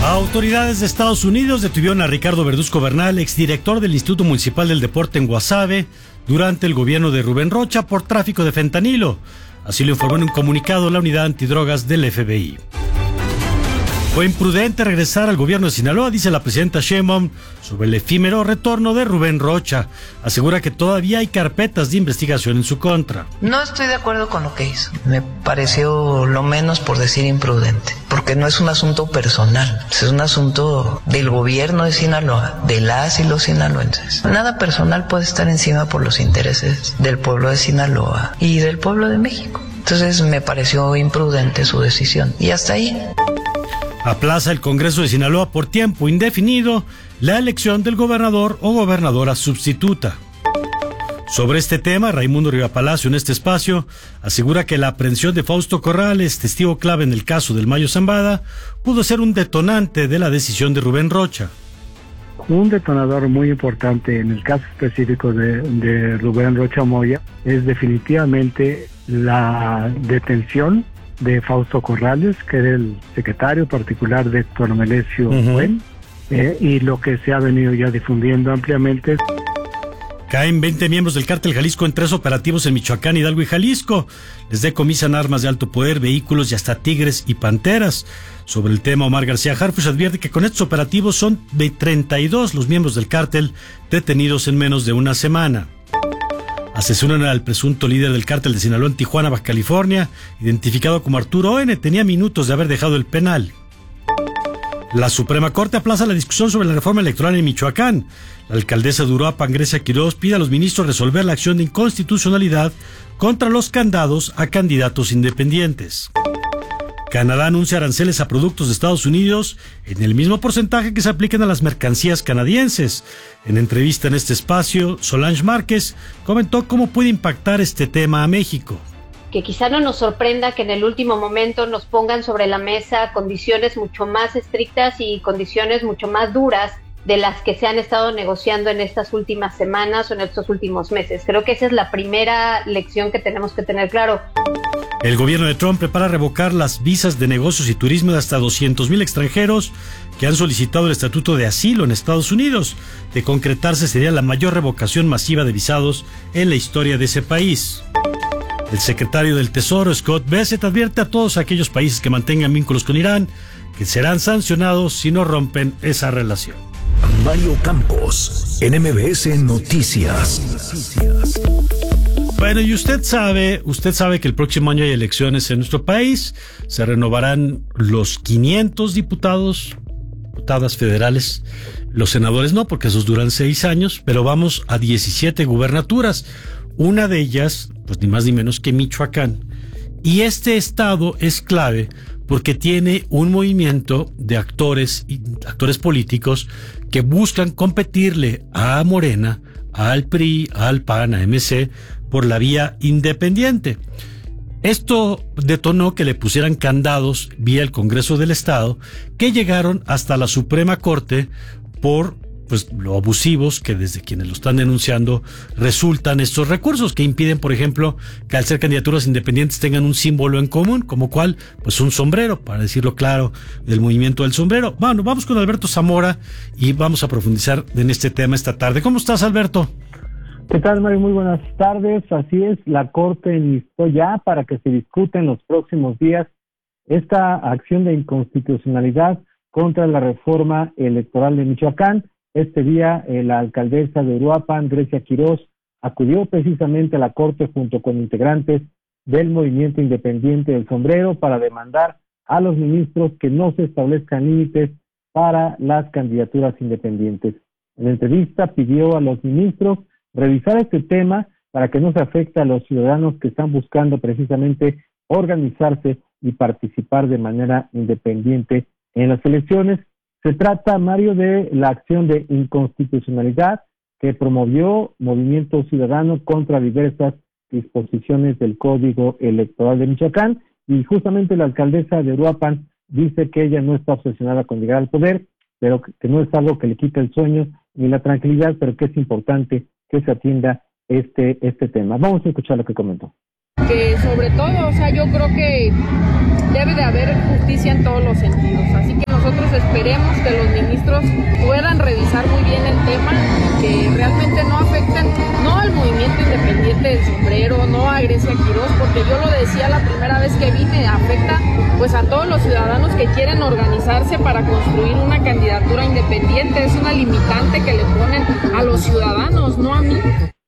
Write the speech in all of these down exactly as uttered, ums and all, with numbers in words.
Autoridades de Estados Unidos detuvieron a Ricardo Verduzco Bernal, exdirector del Instituto Municipal del Deporte en Guasave, durante el gobierno de Rubén Rocha por tráfico de fentanilo. Así lo informó en un comunicado la unidad antidrogas del F B I. Fue imprudente regresar al gobierno de Sinaloa, dice la presidenta Sheinbaum, sobre el efímero retorno de Rubén Rocha. Asegura que todavía hay carpetas de investigación en su contra. No estoy de acuerdo con lo que hizo. Me pareció lo menos por decir imprudente, porque no es un asunto personal, es un asunto del gobierno de Sinaloa, de las y los sinaloenses. Nada personal puede estar encima por los intereses del pueblo de Sinaloa y del pueblo de México. Entonces me pareció imprudente su decisión. Y hasta ahí. Aplaza el Congreso de Sinaloa por tiempo indefinido la elección del gobernador o gobernadora sustituta. Sobre este tema, Raimundo Riva Palacio en este espacio asegura que la aprehensión de Fausto Corrales, testigo clave en el caso del Mayo Zambada, pudo ser un detonante de la decisión de Rubén Rocha. Un detonador muy importante en el caso específico de, de Rubén Rocha Moya es definitivamente la detención de Fausto Corrales, que era el secretario particular de Héctor Melesio uh-huh. Buen, eh, y lo que se ha venido ya difundiendo ampliamente. Caen veinte miembros del Cártel Jalisco en tres operativos en Michoacán, Hidalgo y Jalisco. Les decomisan armas de alto poder, vehículos y hasta tigres y panteras. Sobre el tema, Omar García Harfuch advierte que con estos operativos son de treinta y dos los miembros del cártel detenidos en menos de una semana. Asesoran al presunto líder del cártel de Sinaloa en Tijuana, Baja California, identificado como Arturo N. Tenía minutos de haber dejado el penal. La Suprema Corte aplaza la discusión sobre la reforma electoral en Michoacán. La alcaldesa de Uruapan, Grecia Quiroz, pide a los ministros resolver la acción de inconstitucionalidad contra los candados a candidatos independientes. Canadá anuncia aranceles a productos de Estados Unidos en el mismo porcentaje que se aplican a las mercancías canadienses. En entrevista en este espacio, Solange Márquez comentó cómo puede impactar este tema a México. Que quizá no nos sorprenda que en el último momento nos pongan sobre la mesa condiciones mucho más estrictas y condiciones mucho más duras de las que se han estado negociando en estas últimas semanas o en estos últimos meses. Creo que esa es la primera lección que tenemos que tener claro. El gobierno de Trump prepara revocar las visas de negocios y turismo de hasta doscientos mil extranjeros que han solicitado el estatuto de asilo en Estados Unidos. De concretarse, sería la mayor revocación masiva de visados en la historia de ese país. El secretario del Tesoro, Scott Bessent, advierte a todos aquellos países que mantengan vínculos con Irán que serán sancionados si no rompen esa relación. Mario Campos, en M B S Noticias. Bueno, y usted sabe, usted sabe que el próximo año hay elecciones en nuestro país. Se renovarán los quinientos diputados, diputadas federales. Los senadores no, porque esos duran seis años, pero vamos a diecisiete gubernaturas. Una de ellas, pues ni más ni menos que Michoacán. Y este estado es clave porque tiene un movimiento de actores y actores políticos que buscan competirle a Morena, al P R I, al P A N, a M C, por la vía independiente. Esto detonó que le pusieran candados vía el Congreso del Estado, que llegaron hasta la Suprema Corte por pues lo abusivos que desde quienes lo están denunciando resultan estos recursos que impiden, por ejemplo, que al ser candidaturas independientes tengan un símbolo en común, como cual, pues un sombrero, para decirlo claro, del movimiento del sombrero. Bueno, vamos con Alberto Zamora y vamos a profundizar en este tema esta tarde. ¿Cómo estás, Alberto? ¿Qué tal, Mario? Muy buenas tardes. Así es, la Corte enlistó ya para que se discute en los próximos días esta acción de inconstitucionalidad contra la reforma electoral de Michoacán. Este día, eh, la alcaldesa de Uruapan, Grecia Quiroz, acudió precisamente a la Corte junto con integrantes del Movimiento Independiente del Sombrero para demandar a los ministros que no se establezcan límites para las candidaturas independientes. En la entrevista pidió a los ministros revisar este tema para que no se afecte a los ciudadanos que están buscando precisamente organizarse y participar de manera independiente en las elecciones. Se trata, Mario, de la acción de inconstitucionalidad que promovió Movimiento Ciudadano contra diversas disposiciones del Código Electoral de Michoacán, y justamente la alcaldesa de Uruapan dice que ella no está obsesionada con llegar al poder, pero que no es algo que le quite el sueño ni la tranquilidad, pero que es importante que se atienda este, este tema. Vamos a escuchar lo que comentó. Que sobre todo, o sea, yo creo que debe de haber justicia en todos los sentidos, así que nosotros esperamos esperemos que los ministros puedan revisar muy bien el tema, que realmente no afecten, no al movimiento independiente del sombrero, no a Grecia Quirós, porque yo lo decía la primera vez que vine, afecta pues a todos los ciudadanos que quieren organizarse para construir una candidatura independiente. Es una limitante que le ponen a los ciudadanos, no a mí.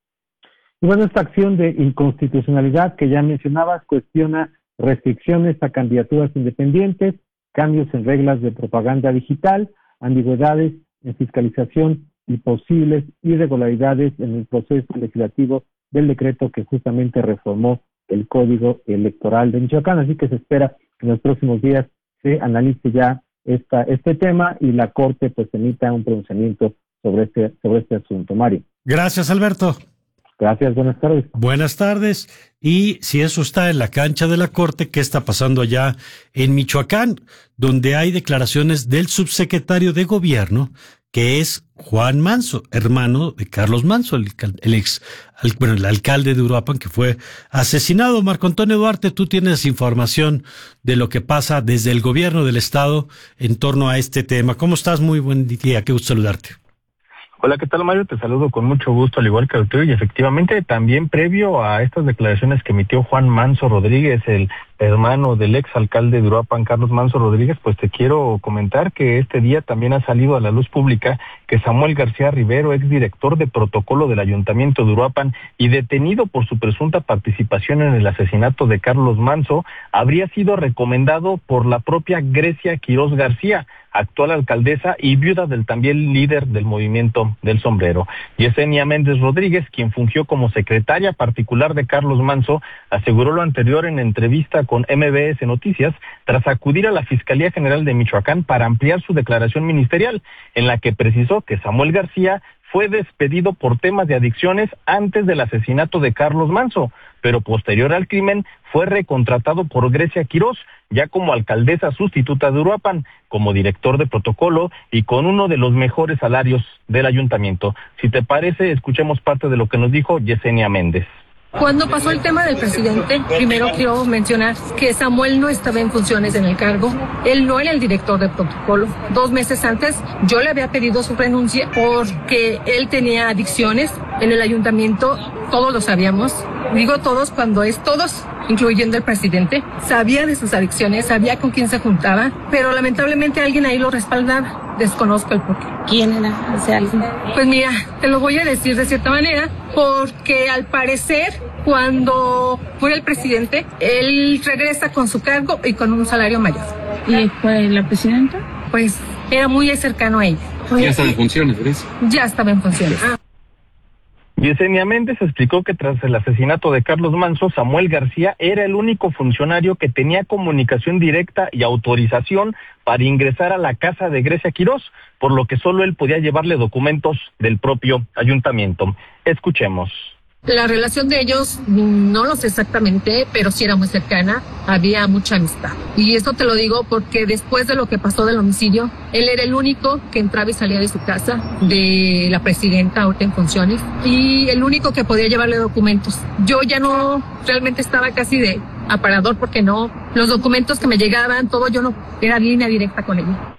Bueno, esta acción de inconstitucionalidad que ya mencionabas cuestiona restricciones a candidaturas independientes, cambios en reglas de propaganda digital, ambigüedades en fiscalización y posibles irregularidades en el proceso legislativo del decreto que justamente reformó el Código Electoral de Michoacán. Así que se espera que en los próximos días se analice ya esta, este tema y la Corte pues emita un pronunciamiento sobre este, sobre este asunto. Mario. Gracias, Alberto. Gracias, buenas tardes. Buenas tardes. Y si eso está en la cancha de la Corte, ¿qué está pasando allá en Michoacán? Donde hay declaraciones del subsecretario de Gobierno, que es Juan Manso, hermano de Carlos Manso, el, el ex, el, bueno, el alcalde de Uruapan, que fue asesinado. Marco Antonio Duarte, tú tienes información de lo que pasa desde el gobierno del estado en torno a este tema. ¿Cómo estás? Muy buen día, qué gusto saludarte. Hola, ¿qué tal, Mario? Te saludo con mucho gusto, al igual que a y efectivamente también previo a estas declaraciones que emitió Juan Manso Rodríguez, el hermano del ex alcalde de Uruapan, Carlos Manso Rodríguez, pues te quiero comentar que este día también ha salido a la luz pública que Samuel García Rivero, ex director de protocolo del Ayuntamiento de Uruapan y detenido por su presunta participación en el asesinato de Carlos Manso, habría sido recomendado por la propia Grecia Quirós García, actual alcaldesa y viuda del también líder del movimiento del sombrero. Yesenia Méndez Rodríguez, quien fungió como secretaria particular de Carlos Manso, aseguró lo anterior en entrevista con M B S Noticias, tras acudir a la Fiscalía General de Michoacán para ampliar su declaración ministerial, en la que precisó que Samuel García fue despedido por temas de adicciones antes del asesinato de Carlos Manso, pero posterior al crimen fue recontratado por Grecia Quirós, ya como alcaldesa sustituta de Uruapan, como director de protocolo y con uno de los mejores salarios del ayuntamiento. Si te parece, escuchemos parte de lo que nos dijo Yesenia Méndez. Cuando pasó el tema del presidente, primero quiero mencionar que Samuel no estaba en funciones en el cargo, él no era el director de protocolo. Dos meses antes yo le había pedido su renuncia porque él tenía adicciones en el ayuntamiento, todos lo sabíamos, digo todos cuando es todos, incluyendo el presidente, sabía de sus adicciones, sabía con quién se juntaba, pero lamentablemente alguien ahí lo respaldaba. Desconozco el porqué. ¿Quién era ese alguien? Pues mira, te lo voy a decir de cierta manera, porque al parecer, cuando fue el presidente, él regresa con su cargo y con un salario mayor. ¿Y fue la presidenta? Pues era muy cercano a ella. Ya estaba en funciones, ¿ves? Ya estaba en funciones. Ah. Yesenia Méndez explicó que tras el asesinato de Carlos Manso, Samuel García era el único funcionario que tenía comunicación directa y autorización para ingresar a la casa de Grecia Quirós, por lo que solo él podía llevarle documentos del propio ayuntamiento. Escuchemos. La relación de ellos no lo sé exactamente, pero sí era muy cercana, había mucha amistad. Y esto te lo digo porque después de lo que pasó del homicidio, él era el único que entraba y salía de su casa, de la presidenta ahorita en funciones, y el único que podía llevarle documentos. Yo ya no realmente estaba casi de aparador porque no, los documentos que me llegaban, todo yo no, era línea directa con ella.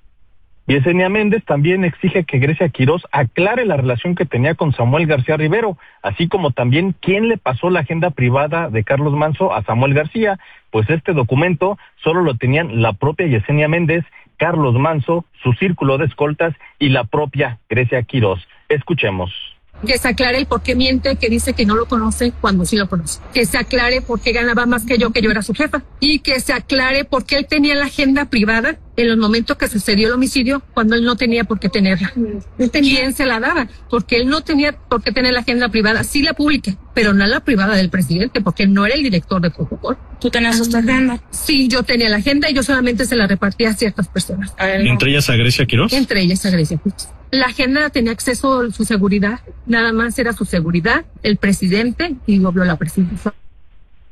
Yesenia Méndez también exige que Grecia Quirós aclare la relación que tenía con Samuel García Rivero, así como también quién le pasó la agenda privada de Carlos Manso a Samuel García, pues este documento solo lo tenían la propia Yesenia Méndez, Carlos Manso, su círculo de escoltas y la propia Grecia Quirós. Escuchemos. Que se aclare el por qué miente, que dice que no lo conoce cuando sí lo conoce. Que se aclare por qué ganaba más que yo, que yo era su jefa. Y que se aclare por qué él tenía la agenda privada en los momentos que sucedió el homicidio, cuando él no tenía por qué tenerla. ¿Quién se la daba? Porque él no tenía por qué tener la agenda privada, sí la pública, pero no la privada del presidente, porque él no era el director de protocolo. ¿Tú tenías esta agenda? Sí, yo tenía la agenda y yo solamente se la repartía a ciertas personas. ¿Entre ellas a Grecia Quirós? Entre ellas a Grecia Quirós. La agenda tenía acceso a su seguridad, nada más era su seguridad, el presidente y obvio la presidencia.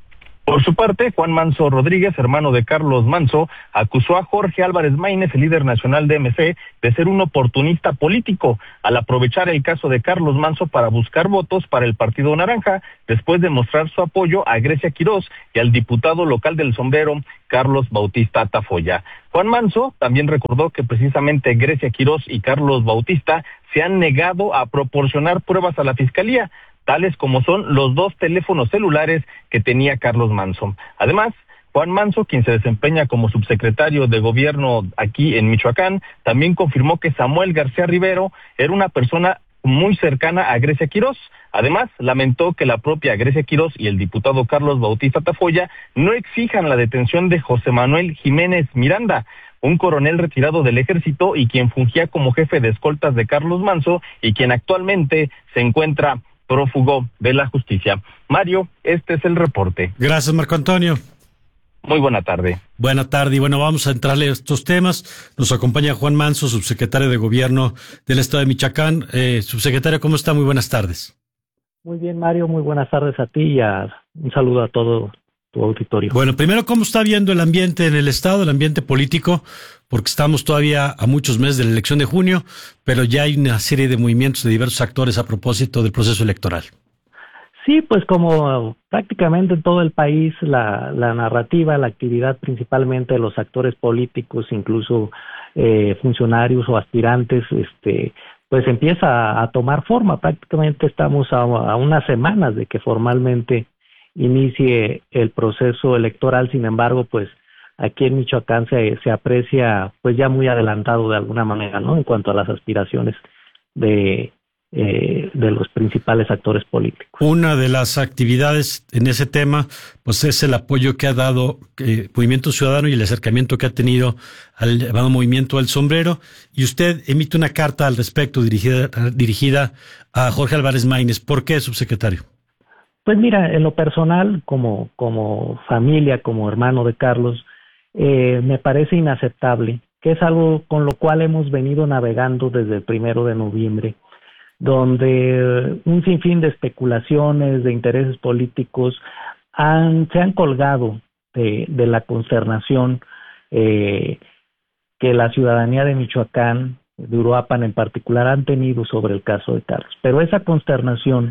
Por su parte, Juan Manso Rodríguez, hermano de Carlos Manso, acusó a Jorge Álvarez Maínez, el líder nacional de M C, de ser un oportunista político, al aprovechar el caso de Carlos Manso para buscar votos para el Partido Naranja, después de mostrar su apoyo a Grecia Quirós y al diputado local del Sombrero, Carlos Bautista Tafoya. Juan Manso también recordó que precisamente Grecia Quirós y Carlos Bautista se han negado a proporcionar pruebas a la Fiscalía, tales como son los dos teléfonos celulares que tenía Carlos Manso. Además, Juan Manso, quien se desempeña como subsecretario de gobierno aquí en Michoacán, también confirmó que Samuel García Rivero era una persona muy cercana a Grecia Quirós. Además, lamentó que la propia Grecia Quirós y el diputado Carlos Bautista Tafoya no exijan la detención de José Manuel Jiménez Miranda, un coronel retirado del ejército y quien fungía como jefe de escoltas de Carlos Manso y quien actualmente se encuentra prófugo de la justicia. Mario, este es el reporte. Gracias, Marco Antonio. Muy buena tarde. Buena tarde, y bueno, vamos a entrarle a estos temas. Nos acompaña Juan Manso, subsecretario de Gobierno del Estado de Michoacán. Eh, subsecretario, ¿cómo está? Muy buenas tardes. Muy bien, Mario, muy buenas tardes a ti y a, un saludo a todo tu auditorio. Bueno, primero, ¿cómo está viendo el ambiente en el Estado, el ambiente político? Porque estamos todavía a muchos meses de la elección de junio, pero ya hay una serie de movimientos de diversos actores a propósito del proceso electoral. Sí, pues como prácticamente en todo el país, la, la narrativa, la actividad principalmente de los actores políticos, incluso eh, funcionarios o aspirantes, este, pues empieza a, a tomar forma. Prácticamente estamos a, a unas semanas de que formalmente inicie el proceso electoral. Sin embargo, pues aquí en Michoacán se, se aprecia pues ya muy adelantado de alguna manera, ¿no? En cuanto a las aspiraciones de eh, de los principales actores políticos. Una de las actividades en ese tema, pues es el apoyo que ha dado eh, Movimiento Ciudadano y el acercamiento que ha tenido al llamado Movimiento del Sombrero, y usted emite una carta al respecto dirigida, dirigida a Jorge Álvarez Maínez. ¿Por qué, subsecretario? Pues mira, en lo personal, como, como familia, como hermano de Carlos, eh, me parece inaceptable, que es algo con lo cual hemos venido navegando desde el primero de noviembre, donde un sinfín de especulaciones, de intereses políticos han, se han colgado de, de la consternación eh, que la ciudadanía de Michoacán, de Uruapan en particular, han tenido sobre el caso de Carlos. Pero esa consternación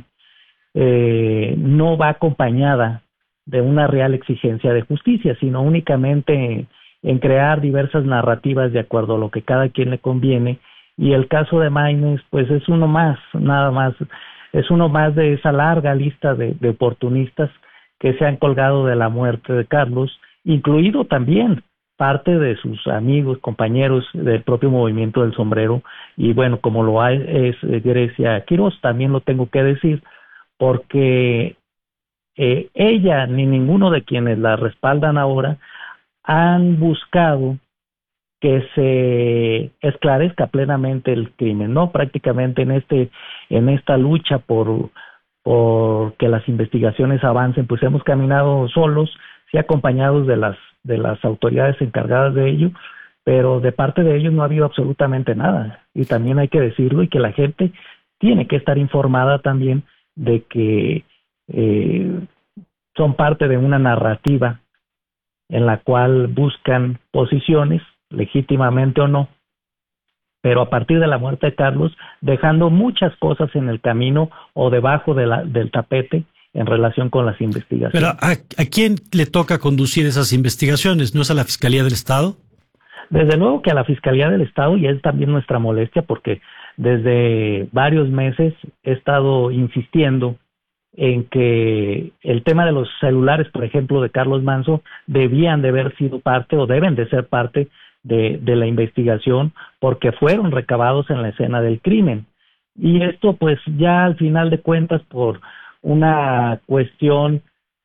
eh, no va acompañada de una real exigencia de justicia, sino únicamente en, en crear diversas narrativas de acuerdo a lo que cada quien le conviene. Y el caso de Maínez, pues es uno más, nada más, es uno más de esa larga lista de, de oportunistas que se han colgado de la muerte de Carlos, incluido también parte de sus amigos, compañeros del propio Movimiento del Sombrero, y bueno, como lo hay, es Grecia Quirós, también lo tengo que decir, porque eh, ella ni ninguno de quienes la respaldan ahora han buscado que se esclarezca plenamente el crimen, ¿no? Prácticamente en este, en esta lucha por, por que las investigaciones avancen, pues hemos caminado solos, sí acompañados de las, de las autoridades encargadas de ello, pero de parte de ellos no ha habido absolutamente nada. Y también hay que decirlo, y que la gente tiene que estar informada también de que eh, son parte de una narrativa en la cual buscan posiciones, legítimamente o no, pero a partir de la muerte de Carlos, dejando muchas cosas en el camino o debajo de la, del tapete en relación con las investigaciones. Pero ¿a, ¿a quién le toca conducir esas investigaciones? ¿No es a la Fiscalía del Estado? Desde luego que a la Fiscalía del Estado, y es también nuestra molestia, porque desde varios meses he estado insistiendo en que el tema de los celulares, por ejemplo, de Carlos Manso, debían de haber sido parte o deben de ser parte de, de la investigación, porque fueron recabados en la escena del crimen. Y esto pues ya al final de cuentas, por una cuestión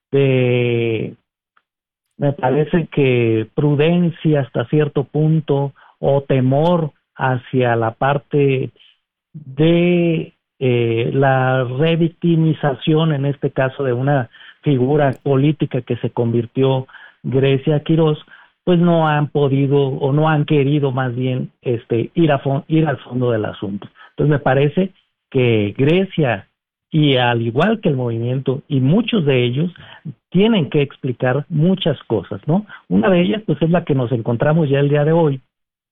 de, me parece que prudencia hasta cierto punto, o temor hacia la parte de eh, la revictimización, en este caso de una figura política que se convirtió Grecia Quirós, pues no han podido o no han querido más bien este ir a fo- ir al fondo del asunto. Entonces me parece que Grecia, y al igual que el movimiento y muchos de ellos, tienen que explicar muchas cosas, ¿no? Una de ellas, pues, es la que nos encontramos ya el día de hoy,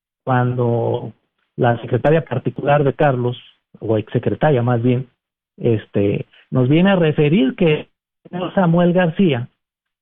cuando la secretaria particular de Carlos, o exsecretaria más bien, este, nos viene a referir que Samuel García,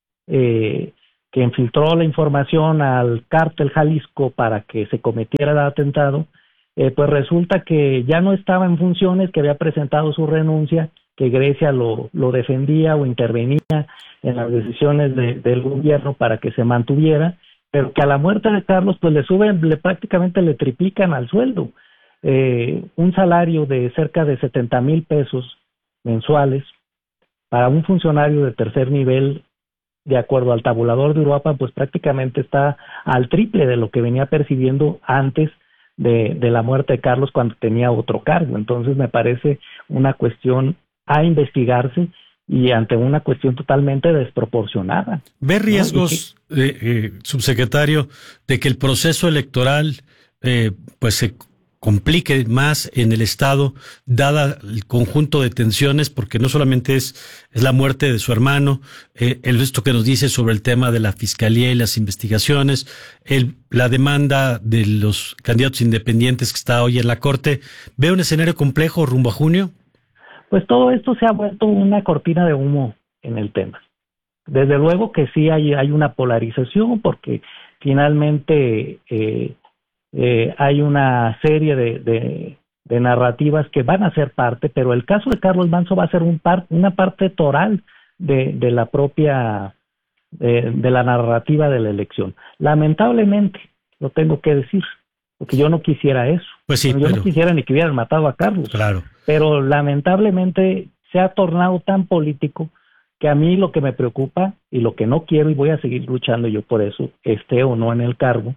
eh, que infiltró la información al cártel Jalisco para que se cometiera el atentado, eh, pues resulta que ya no estaba en funciones, que había presentado su renuncia, que Grecia lo, lo defendía o intervenía en las decisiones de, del gobierno para que se mantuviera, pero que a la muerte de Carlos pues le suben, le prácticamente le triplican al sueldo, eh, un salario de cerca de setenta mil pesos mensuales para un funcionario de tercer nivel, de acuerdo al tabulador de Uruapan, pues prácticamente está al triple de lo que venía percibiendo antes de, de la muerte de Carlos, cuando tenía otro cargo. Entonces me parece una cuestión a investigarse y ante una cuestión totalmente desproporcionada. ¿Ve riesgos, ¿no? eh, eh, subsecretario, de que el proceso electoral eh, pues se complique más en el Estado, dada el conjunto de tensiones, porque no solamente es, es la muerte de su hermano, eh, el esto que nos dice sobre el tema de la Fiscalía y las investigaciones, el, la demanda de los candidatos independientes que está hoy en la Corte? ¿Ve un escenario complejo rumbo a junio? Pues todo esto se ha vuelto una cortina de humo en el tema. Desde luego que sí hay, hay una polarización, porque finalmente eh, eh, hay una serie de, de, de narrativas que van a ser parte, pero el caso de Carlos Manzo va a ser un par, una parte toral de, de la propia, de, de la narrativa de la elección. Lamentablemente, lo tengo que decir, porque yo no quisiera eso. Pues sí, bueno, yo pero... no quisiera ni que hubieran matado a Carlos. Claro. Pero lamentablemente se ha tornado tan político que a mí lo que me preocupa y lo que no quiero, y voy a seguir luchando yo por eso, esté o no en el cargo,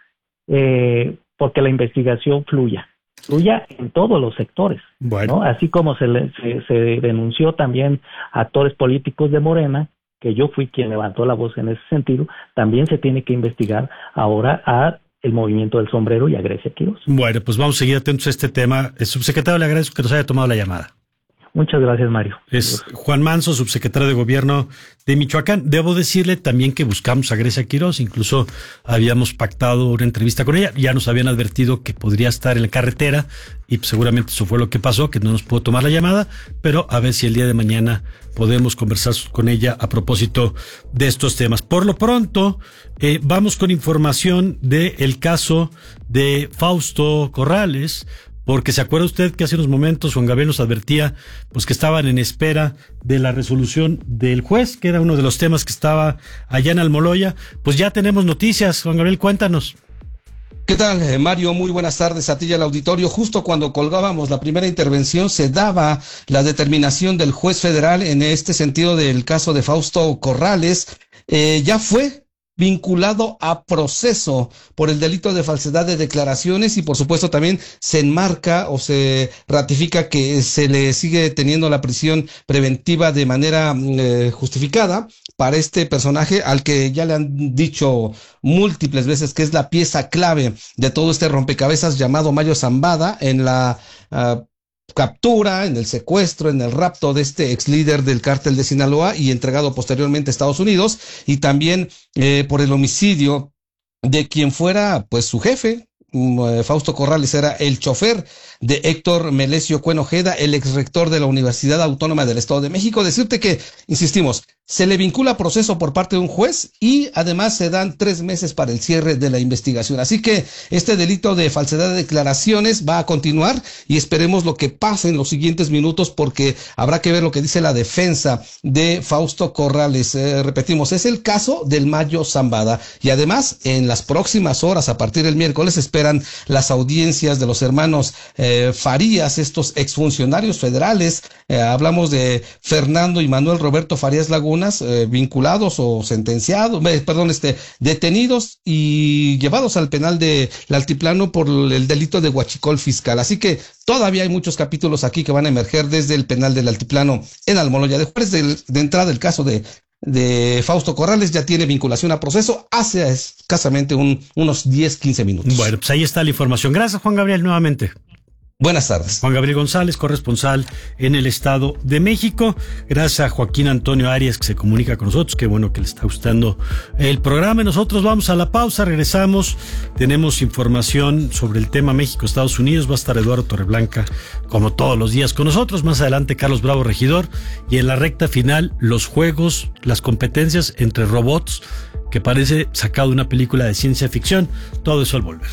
eh, porque la investigación fluya, fluya en todos los sectores, bueno. ¿no? Así como se, le, se, se denunció también a actores políticos de Morena, que yo fui quien levantó la voz en ese sentido, también se tiene que investigar ahora a el movimiento del sombrero y a Grecia Quiroz. Bueno, pues vamos a seguir atentos a este tema. El subsecretario, le agradezco que nos haya tomado la llamada. Muchas gracias, Mario. Es Juan Manzo, subsecretario de Gobierno de Michoacán. Debo decirle también que buscamos a Grecia Quiroz, incluso habíamos pactado una entrevista con ella, ya nos habían advertido que podría estar en la carretera y pues seguramente eso fue lo que pasó, que no nos pudo tomar la llamada, pero a ver si el día de mañana podemos conversar con ella a propósito de estos temas. Por lo pronto, eh, vamos con información del caso de Fausto Corrales, porque se acuerda usted que hace unos momentos Juan Gabriel nos advertía pues que estaban en espera de la resolución del juez, que era uno de los temas que estaba allá en Almoloya. Pues ya tenemos noticias. Juan Gabriel, cuéntanos. ¿Qué tal, Mario? Muy buenas tardes a ti y al auditorio. Justo cuando colgábamos la primera intervención se daba la determinación del juez federal en este sentido del caso de Fausto Corrales. Eh, ya fue vinculado a proceso por el delito de falsedad de declaraciones y por supuesto también se enmarca o se ratifica que se le sigue teniendo la prisión preventiva de manera eh, justificada para este personaje al que ya le han dicho múltiples veces que es la pieza clave de todo este rompecabezas llamado Mayo Zambada en la uh, captura, en el secuestro, en el rapto de este ex líder del cártel de Sinaloa y entregado posteriormente a Estados Unidos, y también eh, por el homicidio de quien fuera pues su jefe. Fausto Corrales era el chofer de Héctor Melesio Cuen Ojeda, el ex rector de la Universidad Autónoma del Estado de México. Decirte que, insistimos, se le vincula a proceso por parte de un juez y además se dan tres meses para el cierre de la investigación. Así que este delito de falsedad de declaraciones va a continuar y esperemos lo que pase en los siguientes minutos porque habrá que ver lo que dice la defensa de Fausto Corrales. Eh, repetimos, es el caso del Mayo Zambada y además en las próximas horas, a partir del miércoles, esperan las audiencias de los hermanos eh, Farías, estos exfuncionarios federales. Eh, hablamos de Fernando y Manuel Roberto Farías Lagunas, eh, vinculados o sentenciados, eh, perdón, este, detenidos y llevados al penal de el Altiplano por el delito de huachicol fiscal. Así que todavía hay muchos capítulos aquí que van a emerger desde el penal del Altiplano en Almoloya de Juárez. De, de entrada, el caso de de Fausto Corrales ya tiene vinculación a proceso hace escasamente un, unos diez, quince minutos. Bueno, pues ahí está la información. Gracias, Juan Gabriel, nuevamente. Buenas tardes. Juan Gabriel González, corresponsal en el Estado de México. Gracias a Joaquín Antonio Arias, que se comunica con nosotros. Qué bueno que le está gustando el programa. Y nosotros vamos a la pausa, regresamos. Tenemos información sobre el tema México-Estados Unidos. Va a estar Eduardo Torreblanca, como todos los días, con nosotros. Más adelante, Carlos Bravo, regidor. Y en la recta final, los juegos, las competencias entre robots, que parece sacado de una película de ciencia ficción. Todo eso al volver.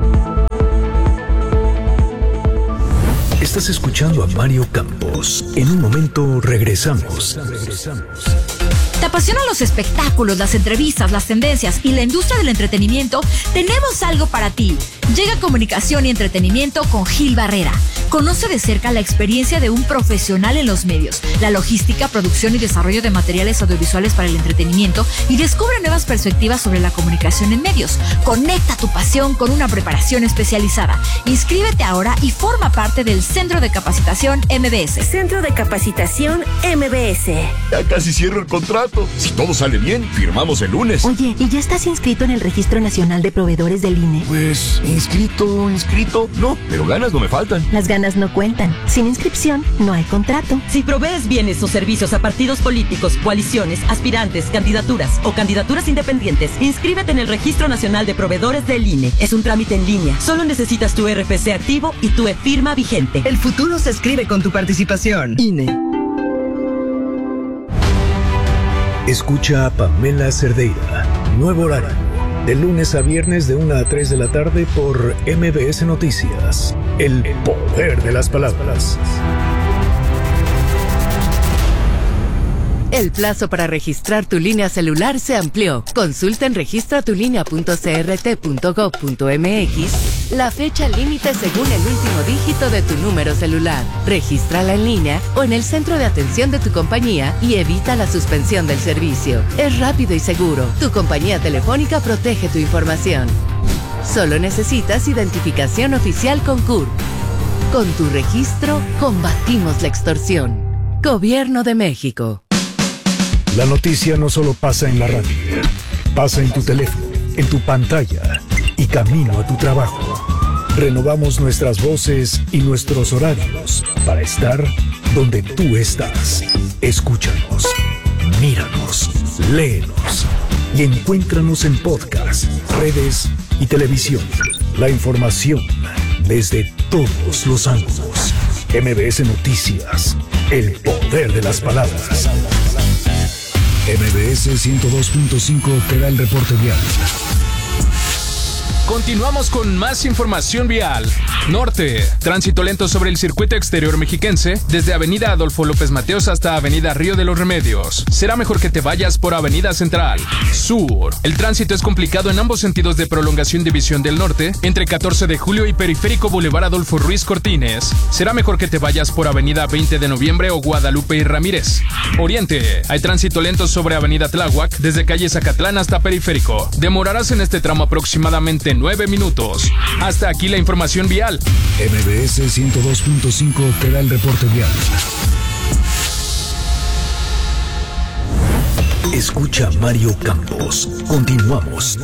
Estás escuchando a Mario Campos. En un momento regresamos. Regresamos. ¿Te apasionan los espectáculos, las entrevistas, las tendencias y la industria del entretenimiento? Tenemos algo para ti. Llega Comunicación y Entretenimiento con Gil Barrera. Conoce de cerca la experiencia de un profesional en los medios, la logística, producción y desarrollo de materiales audiovisuales para el entretenimiento y descubre nuevas perspectivas sobre la comunicación en medios. Conecta tu pasión con una preparación especializada. Inscríbete ahora y forma parte del Centro de Capacitación M B S. Centro de Capacitación M B S. Ya casi cierro el contrato. Si todo sale bien, firmamos el lunes. Oye, ¿y ya estás inscrito en el Registro Nacional de Proveedores del I N E? Pues, inscrito, inscrito, no, pero ganas no me faltan. Las ganas no cuentan. Sin inscripción, no hay contrato. Si provees bienes o servicios a partidos políticos, coaliciones, aspirantes, candidaturas o candidaturas independientes, inscríbete en el Registro Nacional de Proveedores del I N E. Es un trámite en línea. Solo necesitas tu R F C activo y tu e-firma vigente. El futuro se escribe con tu participación. I N E. Escucha a Pamela Cerdeira. Nuevo horario. De lunes a viernes de una a tres de la tarde por M B S Noticias. El poder de las palabras. El plazo para registrar tu línea celular se amplió. Consulta en registra tu línea punto c r t punto gov punto m x la fecha límite según el último dígito de tu número celular. Regístrala en línea o en el centro de atención de tu compañía y evita la suspensión del servicio. Es rápido y seguro. Tu compañía telefónica protege tu información. Solo necesitas identificación oficial con C U R. Con tu registro, combatimos la extorsión. Gobierno de México. La noticia no solo pasa en la radio, pasa en tu teléfono, en tu pantalla y camino a tu trabajo. Renovamos nuestras voces y nuestros horarios para estar donde tú estás. Escúchanos, míranos, léenos y encuéntranos en podcast, redes y televisión. La información desde todos los ángulos. M B S Noticias, el poder de las palabras. M B S ciento dos punto cinco te da el reporte vial. Continuamos con más información vial. Norte, tránsito lento sobre el circuito exterior mexiquense, desde Avenida Adolfo López Mateos hasta Avenida Río de los Remedios. Será mejor que te vayas por Avenida Central. Sur, el tránsito es complicado en ambos sentidos de prolongación División del Norte, entre catorce de julio y Periférico Boulevard Adolfo Ruiz Cortines. Será mejor que te vayas por Avenida veinte de noviembre o Guadalupe y Ramírez. Oriente, hay tránsito lento sobre Avenida Tláhuac, desde calle Zacatlán hasta Periférico. Demorarás en este tramo aproximadamente nueve minutos. Hasta aquí la información vial. M B S ciento dos punto cinco te da el reporte vial. Escucha a Mario Campos. Continuamos.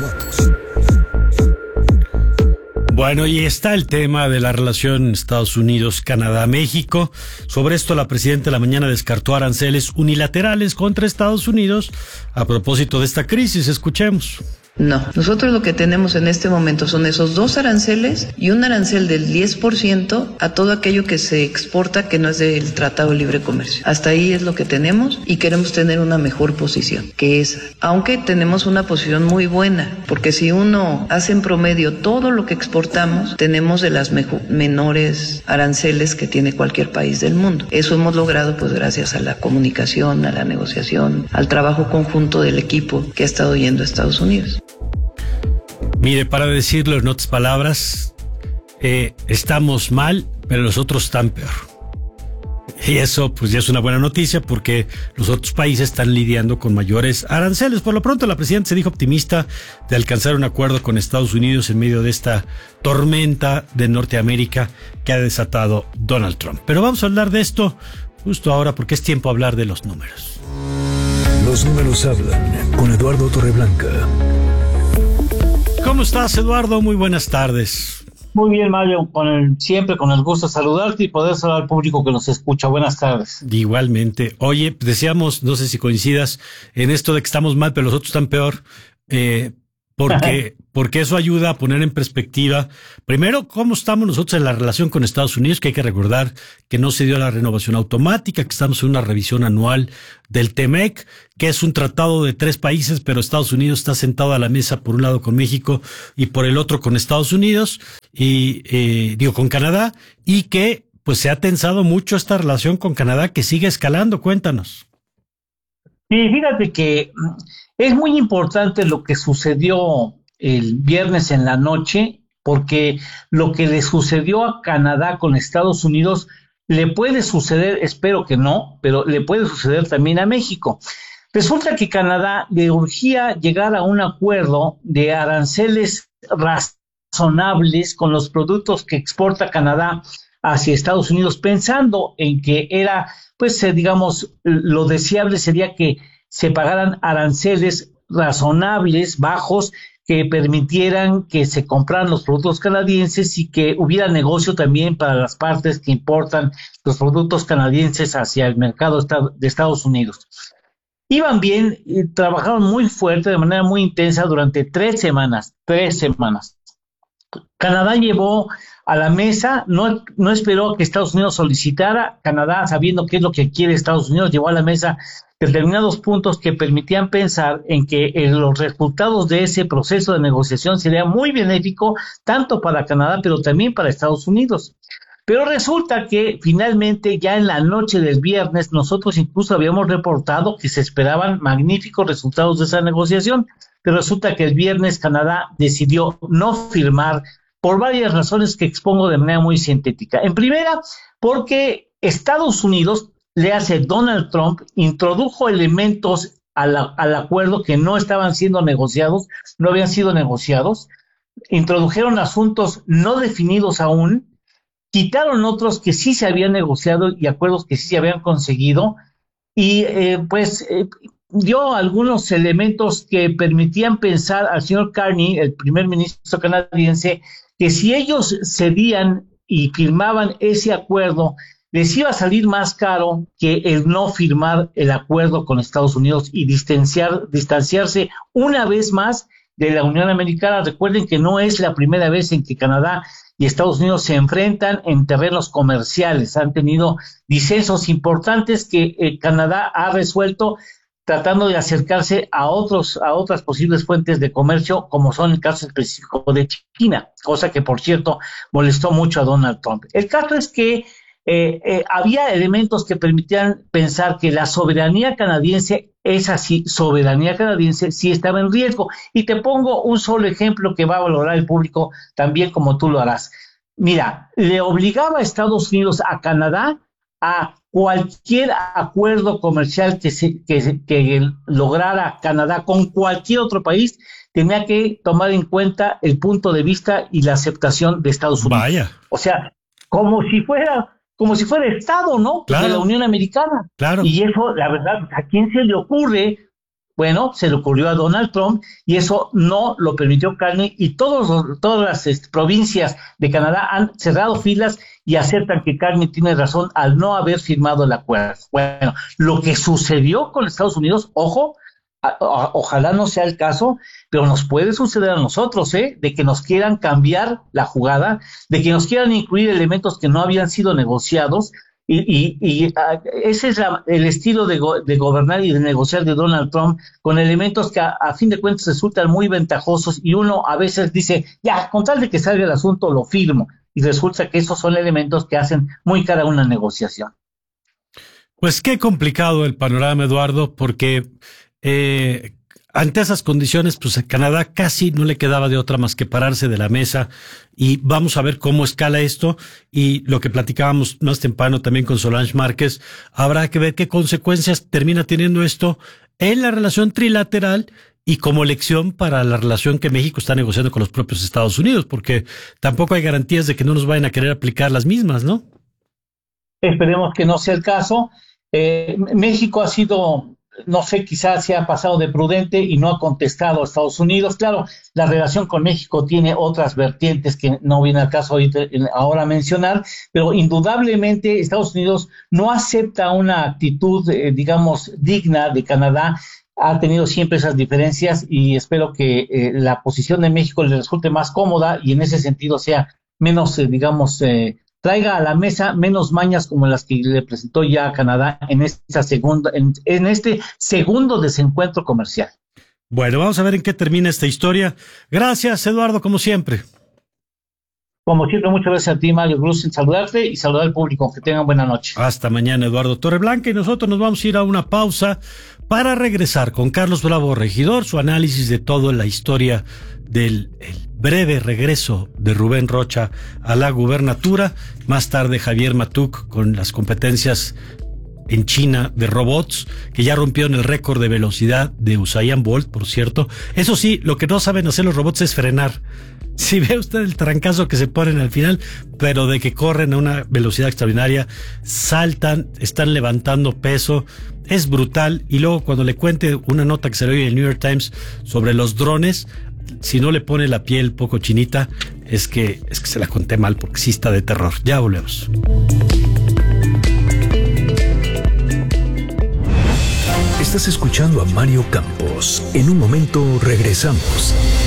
Bueno, y está el tema de la relación Estados Unidos-Canadá-México. Sobre esto, la presidenta de la mañana descartó aranceles unilaterales contra Estados Unidos a propósito de esta crisis. Escuchemos. No, nosotros lo que tenemos en este momento son esos dos aranceles y un arancel del diez por ciento a todo aquello que se exporta que no es del Tratado de Libre Comercio. Hasta ahí es lo que tenemos y queremos tener una mejor posición que esa. Aunque tenemos una posición muy buena, porque si uno hace en promedio todo lo que exportamos, tenemos de las mejor, menores aranceles que tiene cualquier país del mundo. Eso hemos logrado pues gracias a la comunicación, a la negociación, al trabajo conjunto del equipo que ha estado yendo a Estados Unidos. Mire, para decirlo en otras palabras, eh, estamos mal, pero los otros están peor. Y eso pues ya es una buena noticia porque los otros países están lidiando con mayores aranceles. Por lo pronto la presidenta se dijo optimista de alcanzar un acuerdo con Estados Unidos en medio de esta tormenta de Norteamérica que ha desatado Donald Trump. Pero vamos a hablar de esto justo ahora porque es tiempo de hablar de los números. Los números hablan con Eduardo Torreblanca. ¿Cómo estás, Eduardo? Muy buenas tardes. Muy bien, Mario, con el, siempre con el gusto de saludarte y poder saludar al público que nos escucha. Buenas tardes. Igualmente. Oye, decíamos, no sé si coincidas en esto de que estamos mal, pero los otros están peor, eh, porque, porque eso ayuda a poner en perspectiva, primero, cómo estamos nosotros en la relación con Estados Unidos, que hay que recordar que no se dio la renovación automática, que estamos en una revisión anual del T M E C, que es un tratado de tres países, pero Estados Unidos está sentado a la mesa por un lado con México y por el otro con Estados Unidos, y eh, digo, con Canadá, y que pues se ha tensado mucho esta relación con Canadá, que sigue escalando. Cuéntanos. Sí, fíjate que es muy importante lo que sucedió el viernes en la noche, porque lo que le sucedió a Canadá con Estados Unidos le puede suceder, espero que no, pero le puede suceder también a México. Resulta que Canadá le urgía llegar a un acuerdo de aranceles razonables con los productos que exporta Canadá hacia Estados Unidos, pensando en que era, pues, eh, digamos, lo deseable sería que se pagaran aranceles razonables, bajos, que permitieran que se compraran los productos canadienses y que hubiera negocio también para las partes que importan los productos canadienses hacia el mercado de Estados Unidos. Iban bien, y trabajaron muy fuerte, de manera muy intensa durante tres semanas, tres semanas. Canadá llevó a la mesa, no, no esperó que Estados Unidos solicitara. Canadá, sabiendo qué es lo que quiere Estados Unidos, llevó a la mesa determinados puntos que permitían pensar en que eh, los resultados de ese proceso de negociación sería muy benéfico tanto para Canadá, pero también para Estados Unidos. Pero resulta que finalmente ya en la noche del viernes nosotros incluso habíamos reportado que se esperaban magníficos resultados de esa negociación, pero resulta que el viernes Canadá decidió no firmar por varias razones que expongo de manera muy sintética. En primera, porque Estados Unidos, le hace Donald Trump, introdujo elementos al, al acuerdo que no estaban siendo negociados, no habían sido negociados, introdujeron asuntos no definidos aún, quitaron otros que sí se habían negociado y acuerdos que sí se habían conseguido, y eh, pues eh, dio algunos elementos que permitían pensar al señor Carney, el primer ministro canadiense, que si ellos cedían y firmaban ese acuerdo, les iba a salir más caro que el no firmar el acuerdo con Estados Unidos y distanciar, distanciarse una vez más de la Unión Americana. Recuerden que no es la primera vez en que Canadá y Estados Unidos se enfrentan en terrenos comerciales. Han tenido disensos importantes que eh, Canadá ha resuelto tratando de acercarse a otros a otras posibles fuentes de comercio, como son el caso específico de China, cosa que, por cierto, molestó mucho a Donald Trump. El caso es que Eh, eh, había elementos que permitían pensar que la soberanía canadiense, esa sí, soberanía canadiense, sí estaba en riesgo. Y te pongo un solo ejemplo que va a valorar el público también como tú lo harás. Mira, le obligaba a Estados Unidos a Canadá a cualquier acuerdo comercial que, se, que, que lograra Canadá con cualquier otro país, tenía que tomar en cuenta el punto de vista y la aceptación de Estados Unidos. Vaya. O sea, como si fuera... como si fuera Estado, ¿no? Claro. De la Unión Americana. Claro. Y eso, la verdad, ¿a quién se le ocurre? Bueno, se le ocurrió a Donald Trump y eso no lo permitió Carney, y todos, todas las este, provincias de Canadá han cerrado filas y aceptan que Carney tiene razón al no haber firmado el acuerdo. Bueno, lo que sucedió con Estados Unidos, ojo, a, a, ojalá no sea el caso, pero nos puede suceder a nosotros, ¿eh? De que nos quieran cambiar la jugada, de que nos quieran incluir elementos que no habían sido negociados, y, y, y uh, ese es la, el estilo de, go, de gobernar y de negociar de Donald Trump, con elementos que a, a fin de cuentas resultan muy ventajosos, y uno a veces dice, ya, con tal de que salga el asunto lo firmo, y resulta que esos son elementos que hacen muy cara una negociación. Pues qué complicado el panorama, Eduardo, porque Eh, ante esas condiciones, pues a Canadá casi no le quedaba de otra más que pararse de la mesa, y vamos a ver cómo escala esto, y lo que platicábamos más temprano también con Solange Márquez, habrá que ver qué consecuencias termina teniendo esto en la relación trilateral y como lección para la relación que México está negociando con los propios Estados Unidos, porque tampoco hay garantías de que no nos vayan a querer aplicar las mismas, ¿no? Esperemos que no sea el caso. Eh, México ha sido no sé, quizás se ha pasado de prudente y no ha contestado a Estados Unidos. Claro, la relación con México tiene otras vertientes que no viene al caso ahorita, ahora mencionar, pero indudablemente Estados Unidos no acepta una actitud, eh, digamos, digna de Canadá. Ha tenido siempre esas diferencias y espero que eh, la posición de México le resulte más cómoda y en ese sentido sea menos, eh, digamos, eh, traiga a la mesa menos mañas como las que le presentó ya a Canadá en esta segunda, en, en este segundo desencuentro comercial. Bueno, vamos a ver en qué termina esta historia. Gracias, Eduardo, como siempre. Como siempre, muchas gracias a ti, Mario Cruz, en saludarte y saludar al público. Que tengan buena noche. Hasta mañana, Eduardo Torreblanca, y nosotros nos vamos a ir a una pausa para regresar con Carlos Bravo Regidor, su análisis de toda la historia del el breve regreso de Rubén Rocha a la gubernatura. Más tarde, Javier Matuk con las competencias en China de robots, que ya rompieron el récord de velocidad de Usain Bolt, por cierto. Eso sí, lo que no saben hacer los robots es frenar. Si ve usted el trancazo que se ponen al final, pero de que corren a una velocidad extraordinaria, saltan, están levantando peso, es brutal. Y luego cuando le cuente una nota que se le oye en el New York Times sobre los drones, si no le pone la piel poco chinita, es que, es que se la conté mal, porque sí está de terror. Ya volvemos. Estás escuchando a Mario Campos. En un momento regresamos.